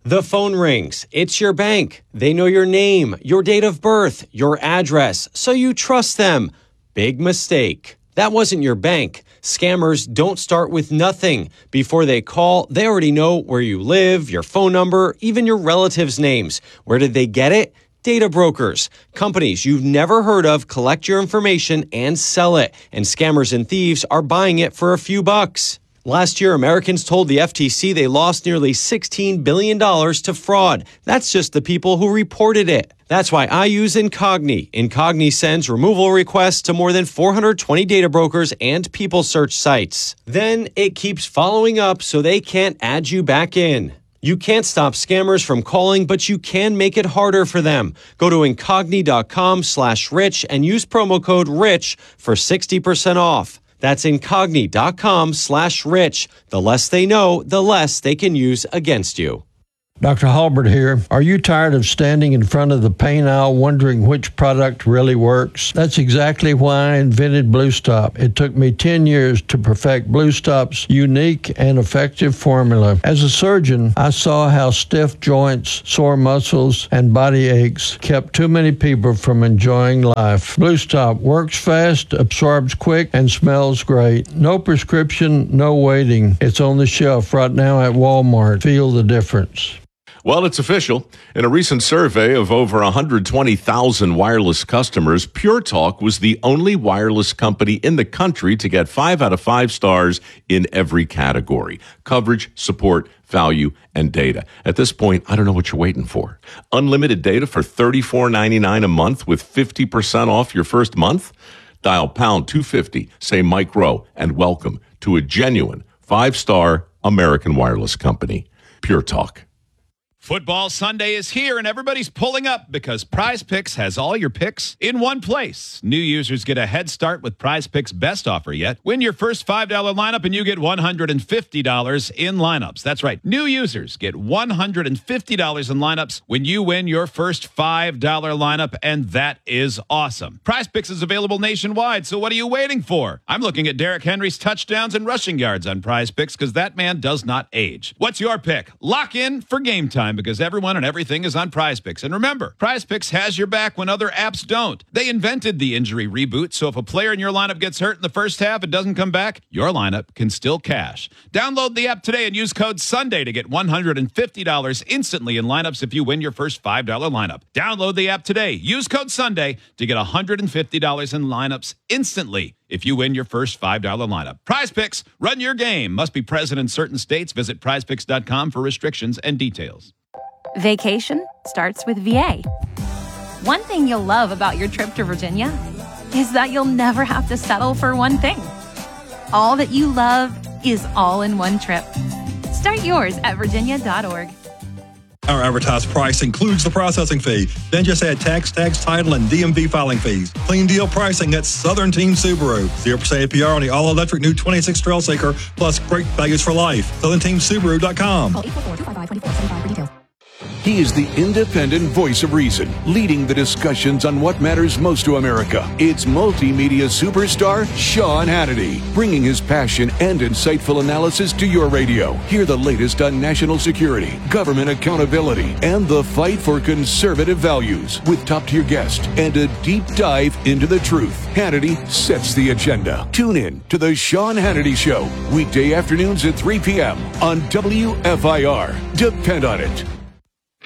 The phone rings. It's your bank. They know your name, your date of birth, your address, so you trust them. Big mistake. That wasn't your bank. Scammers don't start with nothing. Before they call, they already know where you live, your phone number, even your relatives' names. Where did they get it? Data brokers. Companies you've never heard of collect your information and sell it. And scammers and thieves are buying it for a few bucks. Last year, Americans told the FTC they lost nearly $16 billion to fraud. That's just the people who reported it. That's why I use Incogni. Incogni sends removal requests to more than 420 data brokers and people search sites. Then it keeps following up so they can't add you back in. You can't stop scammers from calling, but you can make it harder for them. Go to Incogni.com/rich and use promo code RICH for 60% off. That's Incogni.com/rich. The less they know, the less they can use against you. Dr. Halbert here. Are you tired of standing in front of the paint aisle wondering which product really works? That's exactly why I invented Blue Stop. It took me 10 years to perfect Blue Stop's unique and effective formula. As a surgeon, I saw how stiff joints, sore muscles, and body aches kept too many people from enjoying life. Blue Stop works fast, absorbs quick, and smells great. No prescription, no waiting. It's on the shelf right now at Walmart. Feel the difference. Well, it's official. In a recent survey of over 120,000 wireless customers, Pure Talk was the only wireless company in the country to get 5 out of 5 stars in every category: coverage, support, value, and data. At this point, I don't know what you're waiting for. Unlimited data for $34.99 a month with 50% off your first month? Dial pound 250, say Mike Rowe, and welcome to a genuine 5-star American wireless company. Pure Talk. Football Sunday is here, and everybody's pulling up because Prize Picks has all your picks in one place. New users get a head start with Prize Picks' best offer yet. Win your first $5 lineup, and you get $150 in lineups. That's right. New users get $150 in lineups when you win your first $5 lineup, and that is awesome. Prize Picks is available nationwide, so what are you waiting for? I'm looking at Derrick Henry's touchdowns and rushing yards on Prize Picks because that man does not age. What's your pick? Lock in for game time, because everyone and everything is on Prize Picks. And remember, Prize Picks has your back when other apps don't. They invented the injury reboot, so if a player in your lineup gets hurt in the first half and doesn't come back, your lineup can still cash. Download the app today and use code SUNDAY to get $150 instantly in lineups if you win your first $5 lineup. Download the app today. Use code SUNDAY to get $150 in lineups instantly if you win your first $5 lineup. Prize Picks, run your game. Must be present in certain states. Visit prizepicks.com for restrictions and details. Vacation starts with VA. One thing you'll love about your trip to Virginia is that you'll never have to settle for one thing. All that you love is all in one trip. Start yours at virginia.org. Our advertised price includes the processing fee. Then just add tax, title, and DMV filing fees. Clean deal pricing at Southern Team Subaru. 0% APR on the all-electric new 26 Trail Seeker, plus great values for life. SouthernTeamSubaru.com. Call 844-255-2475 for details. He is the independent voice of reason, leading the discussions on what matters most to America. It's multimedia superstar Sean Hannity, bringing his passion and insightful analysis to your radio. Hear the latest on national security, government accountability, and the fight for conservative values with top-tier guests and a deep dive into the truth. Hannity sets the agenda. Tune in to The Sean Hannity Show, weekday afternoons at 3 p.m. on WFIR. Depend on it.